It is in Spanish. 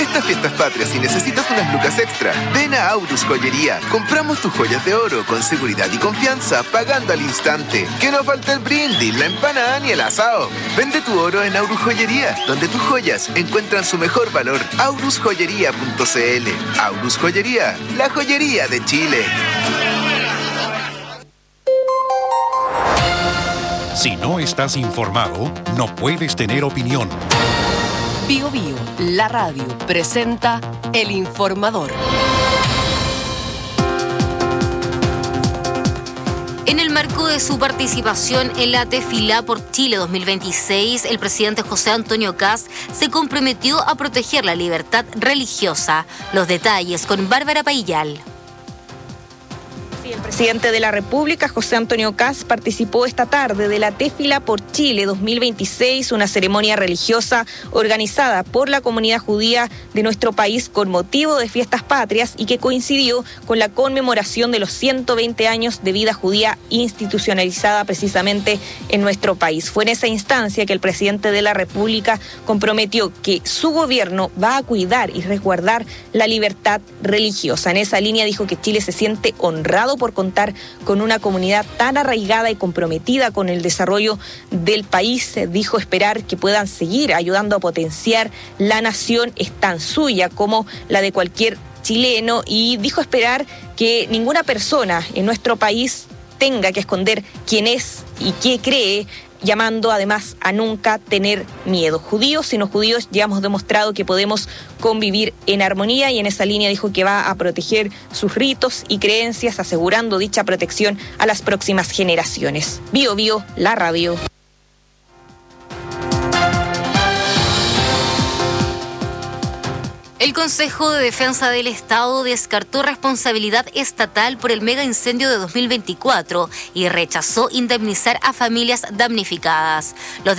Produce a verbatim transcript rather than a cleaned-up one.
estas fiestas patrias, si necesitas unas lucas extra, ven a Aurus Joyería. Compramos tus joyas de oro con seguridad y confianza, pagando al instante. Que no falte el brindis, la empanada ni el asado. Vende tu oro en Aurus Joyería, donde tus joyas encuentran su mejor valor. aurus joyería punto c l. Aurus Joyería, la joyería de Chile. Si no estás informado, no puedes tener opinión. Bio Bio, la radio, presenta El Informador. En el marco de su participación en la Tefilá por Chile dos mil veintiséis, el presidente José Antonio Kast se comprometió a proteger la libertad religiosa. Los detalles con Bárbara Paillal. El presidente de la República, José Antonio Kast, participó esta tarde de la Tefilá por Chile dos mil veintiséis, una ceremonia religiosa organizada por la comunidad judía de nuestro país con motivo de fiestas patrias y que coincidió con la conmemoración de los ciento veinte años de vida judía institucionalizada precisamente en nuestro país. Fue en esa instancia que el presidente de la República comprometió que su gobierno va a cuidar y resguardar la libertad religiosa. En esa línea dijo que Chile se siente honrado por contar con una comunidad tan arraigada y comprometida con el desarrollo del país. Dijo esperar que puedan seguir ayudando a potenciar la nación, es tan suya como la de cualquier chileno, y dijo esperar que ninguna persona en nuestro país tenga que esconder quién es y qué cree, llamando además a nunca tener miedo. Judíos y no judíos ya hemos demostrado que podemos convivir en armonía, y en esa línea dijo que va a proteger sus ritos y creencias, asegurando dicha protección a las próximas generaciones. Bio Bio, la radio. El Consejo de Defensa del Estado descartó responsabilidad estatal por el mega incendio de dos mil veinticuatro y rechazó indemnizar a familias damnificadas. Los